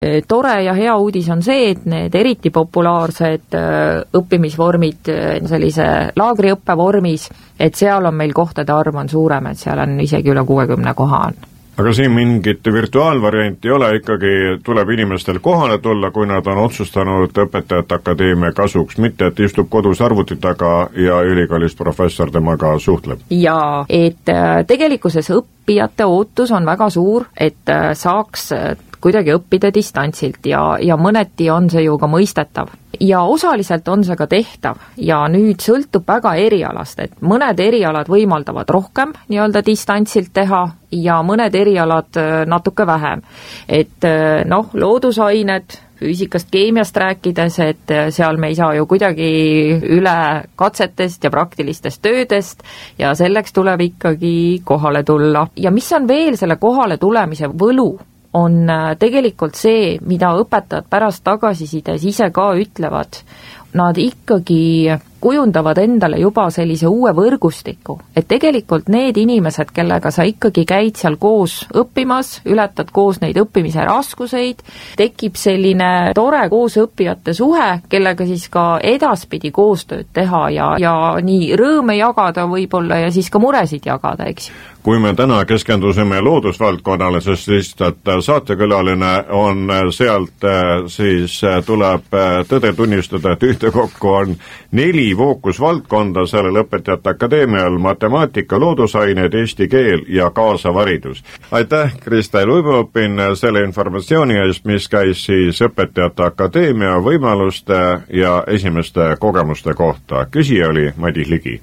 Tore ja hea uudis on see, et need eriti populaarsed õppimisvormid sellise laagriõppe vormis, et seal on meil kohtade arv on suurem, et seal on isegi üle 60 koha on. Aga siin mingit virtuaalvarianti ei ole, ikkagi tuleb inimestel kohale tulla, kui nad on otsustanud Õpetajate Akadeemia kasuks, mitte et istub kodus arvuti taga ja ülikoolis professor temaga suhtleb. Ja et tegelikkuses õppijate ootus on väga suur, et saaks kuidagi õppida distantsilt ja mõneti on see ju ka mõistetav. Ja osaliselt on see ka tehtav ja nüüd sõltub väga erialast, et mõned erialad võimaldavad rohkem nii-öelda distantsilt teha ja mõned erialad natuke vähem. Et loodusained, füüsikast, keemiast rääkides, et seal me ei saa ju kuidagi üle katsetest ja praktilistest töödest ja selleks tuleb ikkagi kohale tulla. Ja mis on veel selle kohale tulemise võlu? On tegelikult see, mida õpetajad pärast tagasisides ise ka ütlevad, nad ikkagi kujundavad endale juba sellise uue võrgustiku, et tegelikult need inimesed, kellega sa ikkagi käid seal koos õppimas, ületad koos neid õppimise raskuseid, tekib selline tore koos õppijate suhe, kellega siis ka edaspidi koostööd teha ja nii rõõme jagada võib-olla ja siis ka muresid jagada, eks. Kui me täna keskendusime loodusvaldkonnale, sest lihtsalt saatekülaline on sealt, siis tuleb tõde tunnistada, et ühtekokku on 4 fookusvaldkonda sellel Õpetajate Akadeemial: matemaatika, loodusained, eesti keel ja kaasav haridus. Aitäh, Kristel Uibuõpin, selle informatsiooni eest, mis käis siis Õpetajate Akadeemia võimaluste ja esimeste kogemuste kohta. Küsija oli Madis Ligi.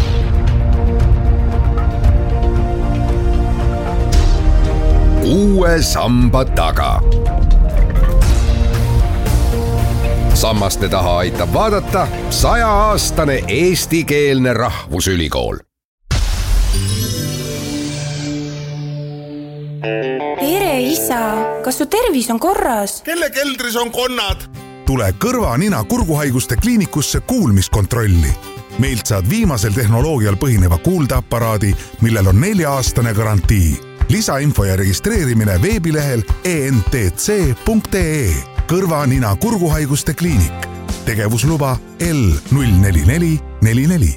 Uue samba taga. Sammaste taha aitab vaadata 100-aastane eestikeelne rahvusülikool. Tere, isa! Kas su tervis on korras? Kelle keldris on konnad? Tule kõrva, nina, kurguhaiguste kliinikusse kuulmiskontrolli. Meilt saad viimasel tehnoloogial põhineva kuuldeaparaadi, millel on 4-aastane garantii. Lisainfo ja registreerimine veebilehel entc.ee. Kõrva, nina, kurguhaiguste kliinik. Tegevusluba L04444.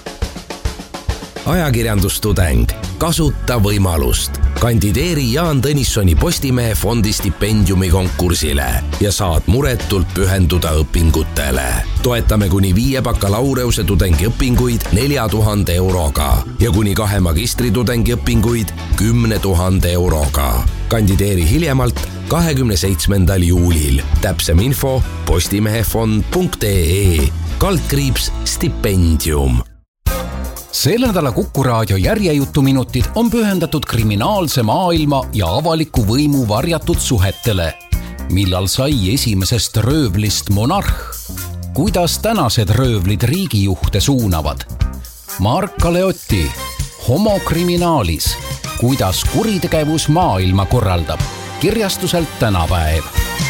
Ajakirjandustudeng. Kasuta võimalust. Kandideeri Jaan Tõnissoni Postimehe fondi stipendiumi konkursile ja saad muretult pühenduda õpingutele. Toetame kuni 5 bakalaureuse tudengiõpinguid 4000 euroga ja kuni 2 magistritudengi õpinguid 10 000 euroga. Kandideeri hiljemalt 27. juulil. Täpsem info postimehefond.ee /stipendium. Selle nädala Kuku Raadio järjejutuminutid on pühendatud kriminaalse maailma ja avaliku võimu varjatud suhetele. Millal sai esimesest röövlist monarh? Kuidas tänased röövlid riigijuhte suunavad? Mark Galeotti, Homokriminaalis. Kuidas kuritegevus maailma korraldab? Kirjastuselt Tänapäev.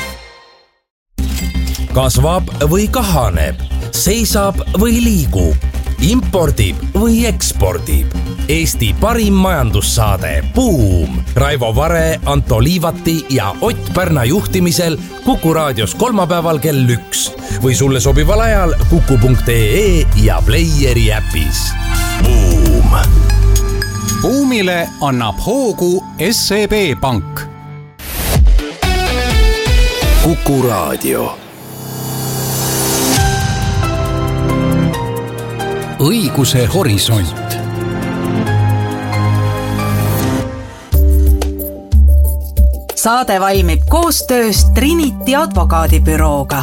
Kasvab või kahaneb? Seisab või liigub? Impordib või ekspordib? Eesti parim majandussaade Buum. Raivo Vare, Anto Liivati ja Ott Pärna juhtimisel Kuku Raadios kolmapäeval kell 1 või sulle sobival ajal kuku.ee ja Playeri äpis. Buum. Buumile annab hoogu SEB Pank. Kuku Raadio. Õiguse horisont. Saade valmib koostöös Trinity advokaadibürooga.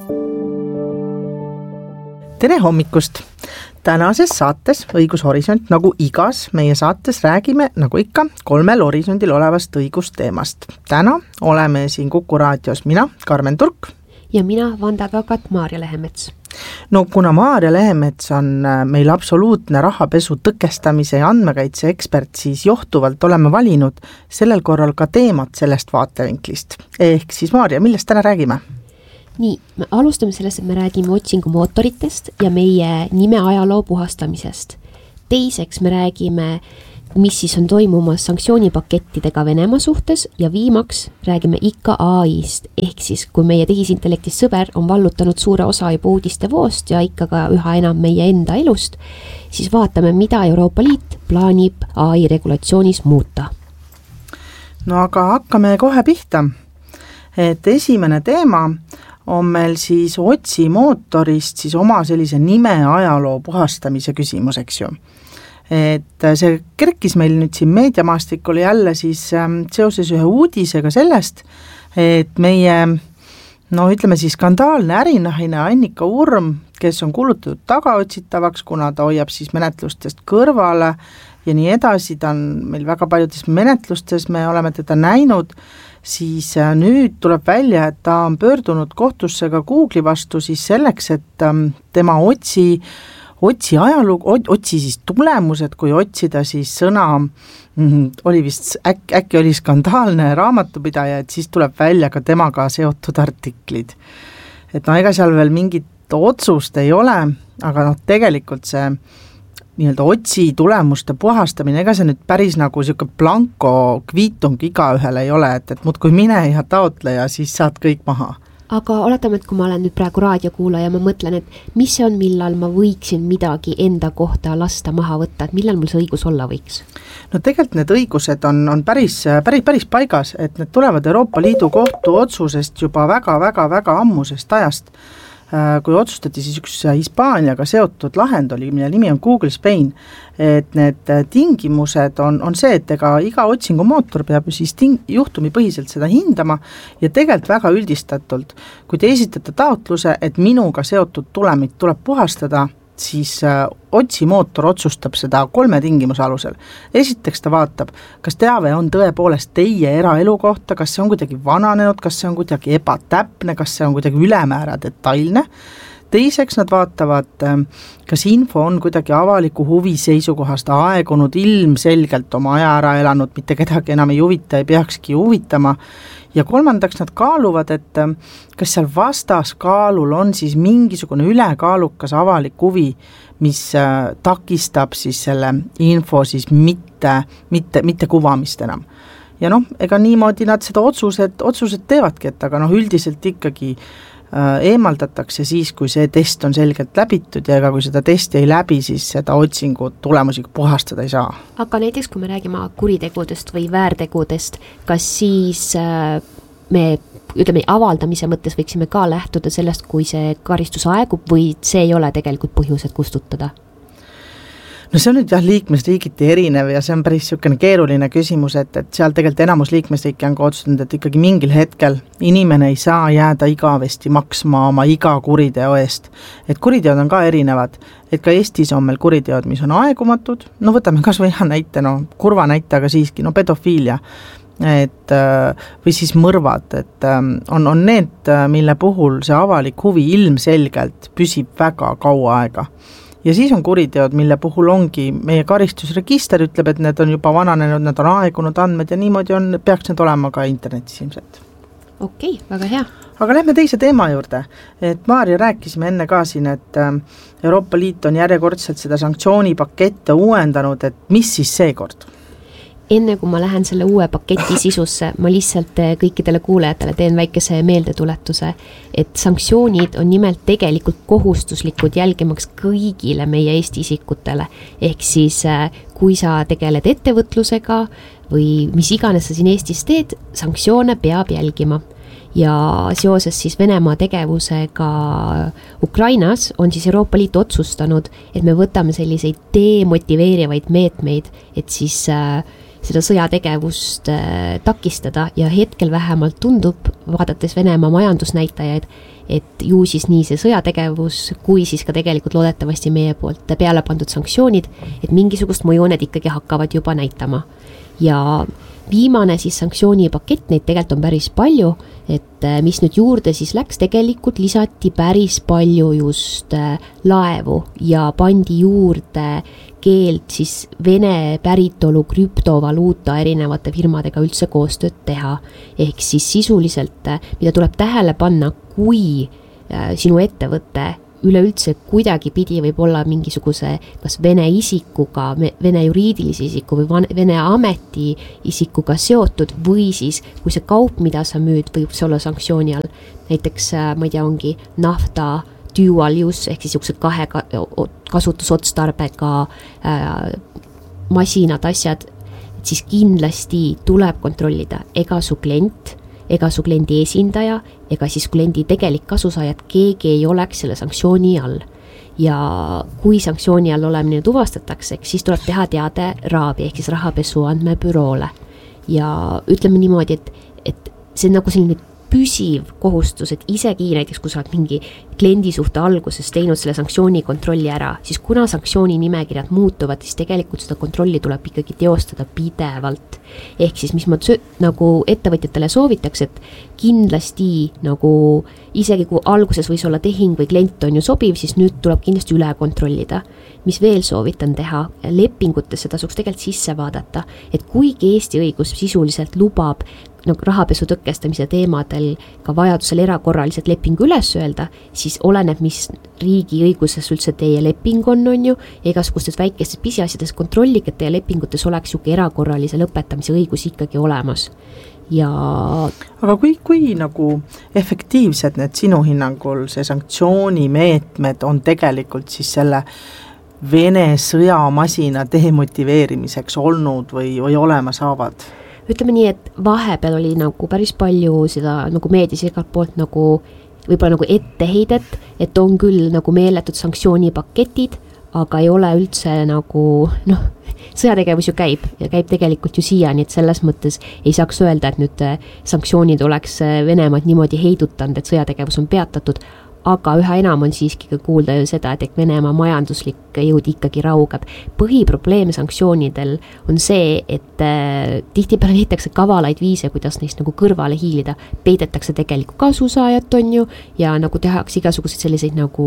Tere hommikust! Tänases saates Õigushorisont, nagu igas meie saates räägime, nagu ikka, 3 horisondil olevast õigusteemast. Täna oleme siin Kuku Raadios mina, Karmen Turk. Ja mina, vandeadvokaat Maarja Lehemets. No kuna Maarja Lehemets on meil absoluutne rahapesu tõkestamise ja andmekaitse ekspert, siis johtuvalt oleme valinud sellel korral ka teemat sellest vaatevinklist. Ehk siis Maarja, millest täna räägime? Nii, me alustame sellest, et me räägime otsingumootoritest ja meie nime ajaloo puhastamisest. Teiseks me räägime mis siis on toimumas sanktsioonipakettidega Venemaa suhtes ja viimaks räägime ikka AI-st, ehk siis kui meie tehisintellektist sõber on vallutanud suure osa juba uudistevoost ja ikka ka üha enam meie enda elust, siis vaatame, mida Euroopa Liit plaanib AI regulatsioonis muuta. No aga hakkame kohe pihta, et esimene teema on meil siis otsimootorist siis oma sellise nime ajaloo puhastamise küsimus, eks ju. Et see kerkis meil nüüd siin meediamaastikul jälle siis seoses ühe uudisega sellest, et meie, no ütleme siis skandaalne ärinaine Annika Urm, kes on kuulutatud tagaotsitavaks, kuna ta hoiab siis menetlustest kõrvale ja nii edasi, ta on meil väga paljudes menetlustes, me oleme teda näinud, siis nüüd tuleb välja, et ta on pöördunud kohtusse ka Google'i vastu siis selleks, et tema otsi siis tulemused, kui otsida siis sõna, oli vist, äkki oli skandaalne raamatupidaja, et siis tuleb välja ka temaga seotud artiklid. Et no ega seal veel mingit otsust ei ole, aga noh, tegelikult see nii-öelda otsi tulemuste puhastamine, ega see nüüd päris nagu siuke blanko kviitung igaühele ei ole, et muudkui mine ja taotle ja siis saad kõik maha. Aga oletame, et kui ma olen nüüd praegu raadiokuulaja, ma mõtlen, et mis see on, millal ma võiksin midagi enda kohta lasta maha võtta, et millal mul see õigus olla võiks? No tegelikult need õigused on päris paigas, et need tulevad Euroopa Liidu kohtu otsusest juba väga ammusest ajast, kui otsustati siis üks Hispaaniaga seotud lahend oli, mille nimi on Google Spain, et need tingimused on see, et ega iga otsingumootor peab siis juhtumipõhiselt seda hindama ja tegelikult väga üldistatult, kui te esitate taotluse, et minuga seotud tulemit tuleb puhastada, siis otsimootor otsustab seda 3 tingimuse alusel. Esiteks ta vaatab, kas teave on tõepoolest teie eraelu kohta, kas see on kuidagi vananenud, kas see on kuidagi ebatäpne, kas see on kuidagi ülemäära detailne. Teiseks nad vaatavad, kas info on kuidagi avaliku huvi seisukohast aegunud, ilmselgelt oma aja ära elanud, mitte kedagi enam ei huvita, ei peakski huvitama. Ja kolmandaks nad kaaluvad, et kas seal vastaskaalul on siis mingisugune ülekaalukas avalik huvi, mis takistab siis selle info siis mitte kuvamist enam. Ja noh, ega niimoodi nad seda otsused teevadki, et aga noh, üldiselt ikkagi eemaldatakse siis, kui see test on selgelt läbitud ja ega kui seda testi ei läbi, siis seda otsingu tulemusi puhastada ei saa. Aga näiteks, kui me räägime kuritegudest või väärtegudest, kas siis me avaldamise mõttes võiksime ka lähtuda sellest, kui see karistus aegub või see ei ole tegelikult põhjused kustutada? No see on nüüd jah liikmesriigiti erinev ja see on päris niisugune keeruline küsimus, et seal tegelikult enamus liikmesriiki on ka otsustanud, et ikkagi mingil hetkel inimene ei saa jääda igavesti maksma oma iga kuriteo eest. Et kuriteod on ka erinevad, et ka Eestis on meil kuriteod, mis on aegumatud, no võtame kas või näite, kurva näite, aga siiski, pedofiilia, või siis mõrvad, et on need, mille puhul see avalik huvi ilmselgelt püsib väga kaua aega. Ja siis on kuriteod, mille puhul ongi meie karistusregister ütleb, et need on juba vananenud, need on aegunud andmed ja niimoodi peaks need olema ka internetis ilmselt. Okei, väga hea. Aga lähme teise teema juurde, et Maarja rääkisime enne ka siin, et Euroopa Liit on järjekordselt seda sanktsioonipakette uuendanud, et mis siis seekord? Enne kui ma lähen selle uue paketi sisusse, ma lihtsalt kõikidele kuulajatele teen väikese meeldetuletuse, et sanktsioonid on nimelt tegelikult kohustuslikud jälgimaks kõigile meie Eesti isikutele. Ehk siis, kui sa tegeled ettevõtlusega või mis iganes sa siin Eestis teed, sanktsioone peab jälgima. Ja seoses siis Venemaa tegevusega Ukrainas on siis Euroopa Liit otsustanud, et me võtame selliseid demotiveerivaid meetmeid, et siis seda sõjategevust takistada ja hetkel vähemalt tundub, vaadates Venemaa majandusnäitajaid, et ju siis nii see sõjategevus, kui siis ka tegelikult loodetavasti meie poolt peale pandud sanktsioonid, et mingisugust mõju need ikkagi hakkavad juba näitama. Ja viimane siis sanktsioonipakett, neid tegelikult on päris palju, et mis nüüd juurde siis läks, tegelikult lisati päris palju just laevu ja pandi juurde keeld siis Vene päritolu krüptovaluuta erinevate firmadega üldse koostööd teha. Ehk siis sisuliselt, mida tuleb tähele panna, kui sinu ettevõte üleüldse kuidagi pidi võib olla mingisuguse kas Vene isikuga, Vene juriidilise isiku või Vene ameti isikuga seotud või siis, kui see kaup, mida sa müüd, võib see olla sanktsiooni all. Näiteks, ma ei tea, ongi nafta dual use ehk siis niisugused kahe kasutusotstarbega masinad, asjad, siis kindlasti tuleb kontrollida, ega su klient, ega su kliendi esindaja, ega siis kliendi tegelik kasusaajad, keegi ei oleks selle sanktsiooni all. Ja kui sanktsiooni all olemine tuvastatakse, siis tuleb teha teade RAB-i ehk siis rahapesu andmebüroole. Ja ütleme niimoodi, et see on nagu selline püsiv kohustus, et isegi näiteks, kui sa oled mingi kliendi suhte alguses teinud selle sanktsiooni kontrolli ära, siis kuna sanktsiooni nimekirjad muutuvad, siis tegelikult seda kontrolli tuleb ikkagi teostada pidevalt. Ehk siis, mis ma nagu ettevõtjatele soovitaks, et kindlasti nagu isegi kui alguses võis olla tehing või klient on ju sobiv, siis nüüd tuleb kindlasti üle kontrollida. Mis veel soovitan teha, lepingutes seda tasuks tegelikult sisse vaadata, et kuigi Eesti õigus sisuliselt lubab rahapesu tõkestamise teemadel ka vajadusel erakorraliselt lepingu üles öelda, siis oleneb, mis riigi õiguses üldse teie leping on ju, ja igasugustes väikestes pisiasjades kontrollige, et teie lepingutes oleks juke erakorralise lõpetamise õigus ikkagi olemas. Ja... Aga kui nagu efektiivsed need sinu hinnangul see sanktsioonimeetmed on tegelikult siis selle Vene sõjamasina demotiveerimiseks olnud või olema saavad? Ütleme nii, et vahepeal oli nagu päris palju seda nagu meedias igalt poolt nagu võib-olla nagu etteheidet, et on küll nagu meeletud sanktsioonipaketid, aga ei ole üldse nagu, sõjategevus ju käib ja käib tegelikult ju siiani, et selles mõttes ei saaks öelda, et nüüd sanktsioonid oleks Venemaad niimoodi heidutanud, et sõjategevus on peatatud, aga üha enam on siiski kuulda ju seda, et Venemaa majanduslik jõud ikkagi raugab. Põhiprobleem sanktsioonidel on see, et tihtipeale leitakse kavalaid viise, kuidas neist nagu kõrvale hiilida. Peidetakse tegelikult kasusaajat on ju ja nagu tehakse igasuguseid selliseid nagu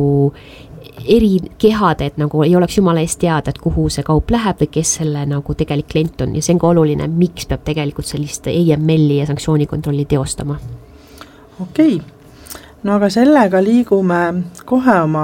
eri kehad, et nagu ei oleks jumala eest teada, et kuhu see kaup läheb või kes selle nagu tegelik klient on ja see on ka oluline, miks peab tegelikult sellist EML-i ja sanktsioonikontrolli teostama. Okei. No aga sellega liigume kohe oma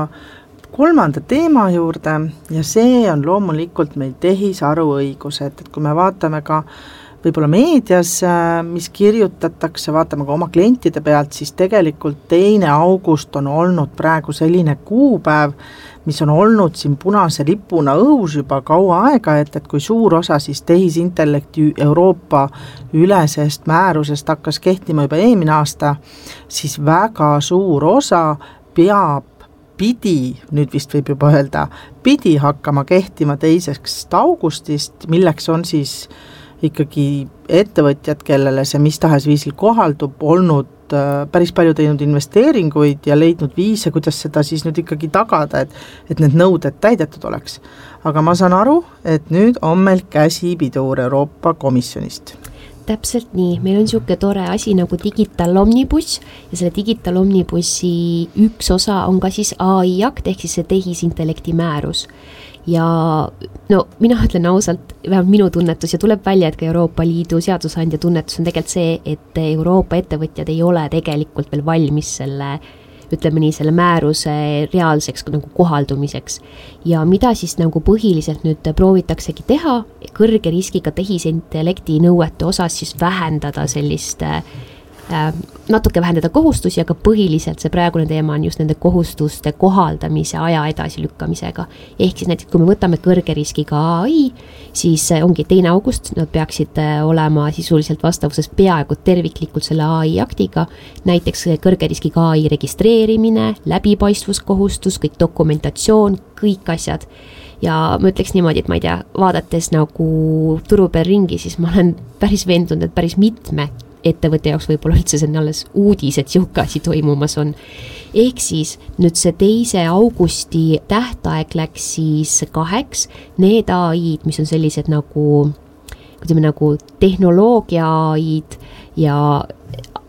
3. teema juurde ja see on loomulikult meil tehisaruõigused, et kui me vaatame ka võib-olla meedias, mis kirjutatakse, vaatame ka oma klientide pealt, siis tegelikult 2. august on olnud praegu selline kuupäev, mis on olnud siin punase lipuna õhus juba kaua aega, et kui suur osa siis tehisintellekti Euroopa ülesest määrusest hakkas kehtima juba eelmine aasta, siis väga suur osa nüüd vist võib juba öelda, pidi hakkama kehtima 2. augustist, milleks on siis ikkagi ettevõtjad, kellele see mis tahes viisil kohaldub, olnud päris palju teinud investeeringuid ja leidnud viise, kuidas seda siis nüüd ikkagi tagada, et need nõuded täidetud oleks. Aga ma saan aru, et nüüd on meil käsipidur Euroopa Komisjonist. Täpselt nii, meil on niisugune tore asi nagu Digital Omnibus ja selle Digital Omnibussi üks osa on ka siis AI-akt ehk siis see tehisintellekti määrus. Ja mina ütlen ausalt, vähemalt minu tunnetus ja tuleb välja, et ka Euroopa Liidu seadusandja tunnetus on tegelikult see, et Euroopa ettevõtjad ei ole tegelikult veel valmis selle, ütleme nii, selle määruse reaalseks nagu kohaldumiseks. Ja mida siis nagu põhiliselt nüüd proovitaksegi teha, kõrge riskiga tehisintellekti nõuete osas siis vähendada sellist natuke vähendada kohustusi, aga põhiliselt see praegune teema on just nende kohustuste kohaldamise aja edasilükkamisega. Ehk siis näiteks, kui me võtame kõrge riskiga AI, siis ongi 2. august, nad peaksid olema sisuliselt vastavuses peaaegu terviklikult selle AI-aktiga, näiteks kõrge riskiga AI registreerimine, läbipaistvuskohustus, kõik dokumentatsioon, kõik asjad. Ja ma ütleks niimoodi, et ma ei tea, vaadates nagu turu peal ringi, siis ma olen päris veendunud, et päris mitme ettevõtte jaoks võib-olla üldse see on alles uudis, et sihuke asi toimumas on. Ehk siis nüüd see 2. augusti tähtaeg läks siis 2, need AI-d, mis on sellised nagu tehnoloogia AI-d ja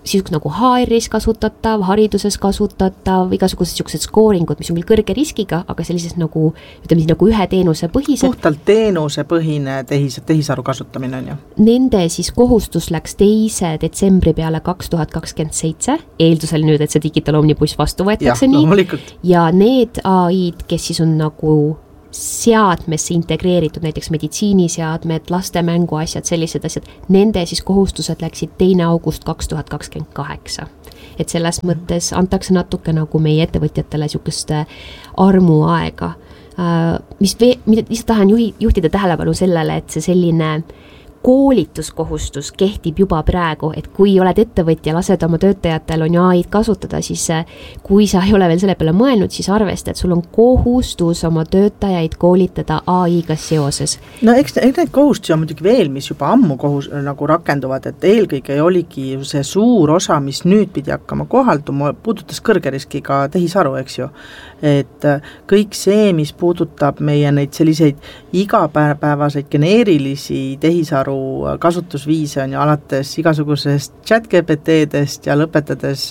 siis nagu HR-is kasutatav, hariduses kasutatav, igasugused sellised skooringud, mis on küll kõrge riskiga, aga sellises nagu, ütleme siis nagu ühe teenuse põhised. Puhtalt teenusepõhine tehisaru kasutamine on ju? Nende siis kohustus läks 2. detsembri peale 2027, eeldusel nüüd, et see Digital Omnibus vastu võetakse ja need AI-d, kes siis on nagu seadmesse integreeritud, näiteks meditsiiniseadmed, laste mänguasjad, sellised asjad, nende siis kohustused läksid 2. august 2028. Et selles mõttes antakse natuke nagu meie ettevõtjatele niisugust armuaega. Mida tahan juhtida tähelepanu sellele, et see selline koolituskohustus kehtib juba praegu, et kui oled ettevõtja, lased oma töötajatel on ju AI-d kasutada, siis kui sa ei ole veel selle peale mõelnud, siis arvesta, et sul on kohustus oma töötajaid koolitada AI-ga seoses. No eks need kohustusi on muidugi veel, mis juba ammu nagu rakenduvad, et eelkõige oligi see suur osa, mis nüüd pidi hakkama kohalduma, puudutas kõrge riskiga tehisaru, eks ju. Et kõik see, mis puudutab meie neid selliseid igapäevaseid geneerilisi tehisaru kasutusviise on ju alates igasugusest chat-GPT-dest ja lõpetades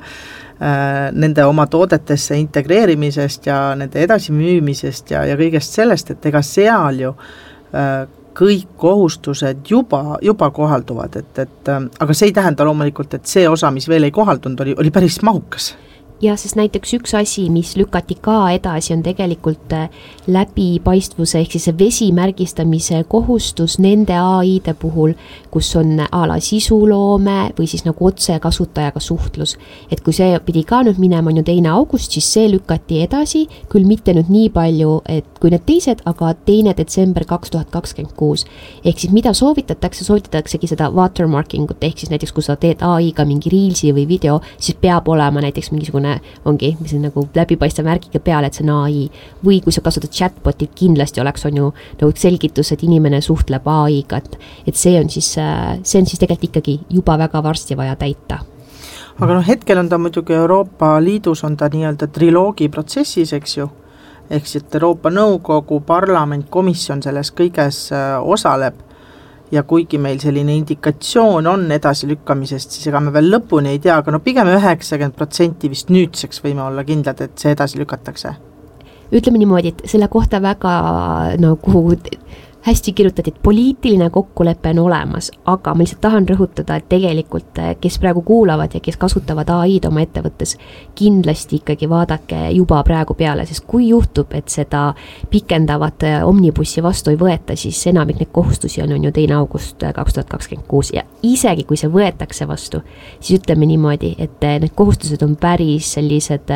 nende oma toodetesse integreerimisest ja nende edasimüümisest ja kõigest sellest, et ega seal ju kõik kohustused juba kohalduvad, aga see ei tähenda loomulikult, et see osa, mis veel ei kohaldunud, oli päris mahukas. Ja sest näiteks üks asi, mis lükati ka edasi, on tegelikult läbipaistvuse ehk siis vesimärgistamise kohustus nende AI-de puhul, kus on ala sisuloome või siis nagu otse kasutajaga suhtlus. Et kui see pidi ka nüüd minema on ju 2. august, siis see lükati edasi, küll mitte nüüd nii palju, et kui need teised, aga 2. detsember 2026. Ehk siis mida soovitataksegi seda watermarkingut, ehk siis näiteks kui sa teed AI-ga mingi reelsi või video, siis peab olema näiteks mingisugune ongi, mis on nagu läbipaistev märgiga peale, et see on AI. Või kui sa kasutad chatbotit, kindlasti oleks on ju nagu selgitus, et inimene suhtleb AI-ga, et see on siis tegelikult ikkagi juba väga varsti vaja täita. Aga hetkel on ta muidugi Euroopa Liidus on ta nii-öelda triloogi protsessis, eks ju, ehk siis Euroopa Nõukogu, parlament, komisjon selles kõiges osaleb ja kuigi meil selline indikatsioon on edasilükkamisest, siis ega me veel lõpuni ei tea, aga pigem 90% vist nüüdseks võime olla kindlad, et see edasi lükatakse. Ütleme niimoodi, et selle kohta väga nagu hästi kirjutati, et poliitiline kokkulepe on olemas, aga ma lihtsalt tahan rõhutada, et tegelikult kes praegu kuulavad ja kes kasutavad AI-d oma ettevõttes, kindlasti ikkagi vaadake juba praegu peale, sest kui juhtub, et seda pikendavat omnibussi vastu ei võeta, siis enamik neid kohustusi on ju 2. august 2026 ja isegi kui see võetakse vastu, siis ütleme niimoodi, et need kohustused on päris sellised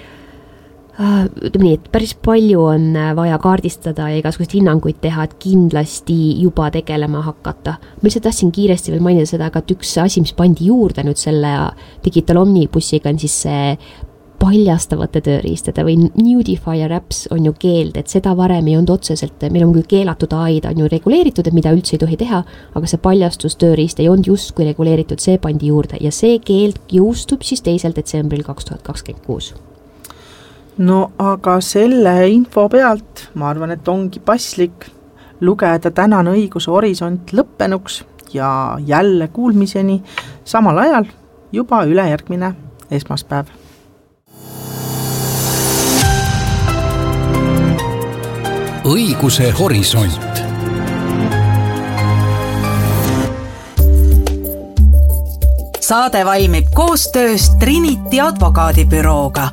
ütleme nii, et päris palju on vaja kaardistada ja igasugust hinnanguid teha, et kindlasti juba tegelema hakata. Ma lihtsalt tahtsin kiiresti veel mainida seda, aga üks asi, mis pandi juurde nüüd selle Digital Omnibussiga on siis see paljastavate tööriistade või nudifier apps on ju keeld, et seda varem ei olnud otseselt, meil on küll keelatud AI-d on ju reguleeritud, et mida üldse ei tohi teha, aga see paljastustööriist ei olnud justkui reguleeritud, see pandi juurde ja see keeld jõustub siis 2. detsembril 2026. No aga selle info pealt ma arvan, et ongi paslik lugeda tänane õiguse horisont lõppenuks ja jälle kuulmiseni samal ajal juba ülejärgmine esmaspäev. Õiguse horisont. Saade valmib koostöös Trinity advokaadibürooga.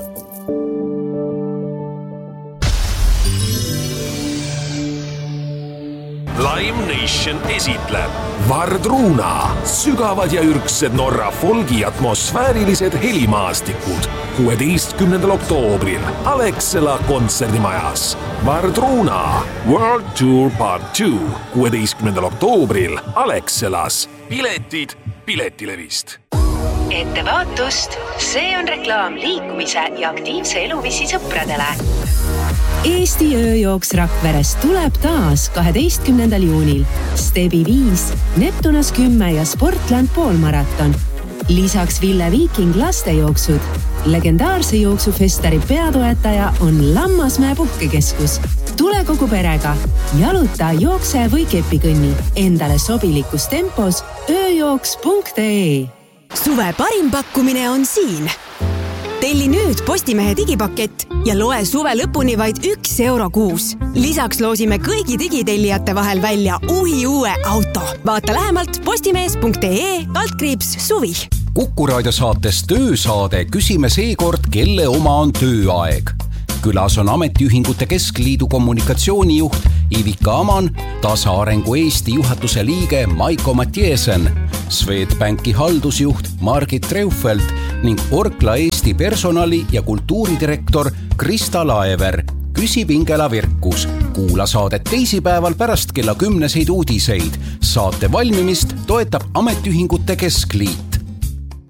Live Nation esitleb Vardruna, sügavad ja ürgsed Norra folgi atmosfäärilised helimaastikud 16. oktoobril Alexela kontserdimajas. Vardruna World Tour Part 2 16. oktoobril Alexelas. Piletid Piletilevist. Ettevaatust, see on reklaam liikumise ja aktiivse eluviisi sõpradele. Eesti ööjooks Rakveres tuleb taas 12. juunil. Stebi 5, Neptunas 10 ja Sportland poolmaraton. Lisaks Ville Viiking lastejooksud. Legendaarse jooksufestari peatoetaja on Lammasmäe puhkekeskus. Tule kogu perega. Jaluta, jookse või kepikõnni. Endale sobilikus tempos ööjooks.ee. suve parim pakkumine on siin. Telli nüüd Postimehe digipakett ja loe suve lõpuni vaid €1 kuus. Lisaks loosime kõigi digitellijate vahel välja uue auto. Vaata lähemalt postimees.ee/suvi. Kuku Raadio saates Töösaade küsime seekord, kelle oma on tööaeg. Külas on Ametiühingute Keskliidu kommunikatsioonijuht Ivika Aman, Tasaarengu Eesti juhatuse liige Maiko Mattiesen, Swedbanki haldusjuht Margit Treufeld ning Orkla Eesti personali- ja kultuuridirektor Krista Laever. Küsib Ingela Virkus. Kuula saadet teisipäeval pärast kella 10 uudiseid. Saate valmimist toetab Ametiühingute Keskliit.